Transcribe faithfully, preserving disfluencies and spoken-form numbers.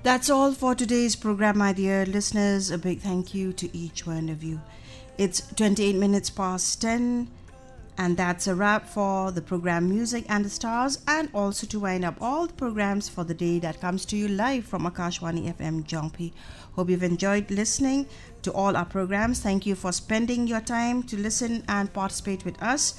That's all for today's program, my dear listeners. A big thank you to each one of you. It's twenty-eight minutes past ten, and that's a wrap for the program Music and the Stars, and also to wind up all the programs for the day that comes to you live from Akashwani F M Jongpi. Hope you've enjoyed listening to all our programs. Thank you for spending your time to listen and participate with us.